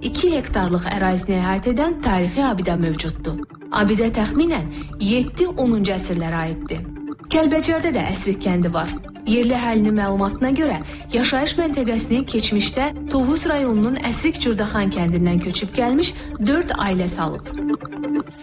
2 hektarlıq ərazini əhatə edən tarixi abidə mövcuddur. Abidə təxminən 7-10-cu əsrlərə aiddir. Kəlbəcərdə də Əsrik kəndi var. Yerli əhalinin məlumatına görə yaşayış məntəqəsini keçmişdə Tovuz rayonunun Əsrik Cırdaxan kəndindən köçüb gəlmiş 4 ailə salıb.